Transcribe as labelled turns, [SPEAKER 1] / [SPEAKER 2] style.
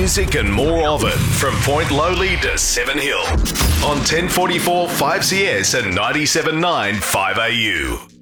[SPEAKER 1] music and more of it from Point Lowly to Seven Hill on 1044 5CS and 97.9 5AU.